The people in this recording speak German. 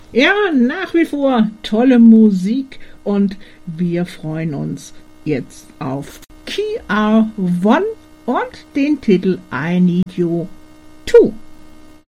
Ja, nach wie vor tolle Musik und wir freuen uns jetzt auf KR1 und den Titel I Need You Too.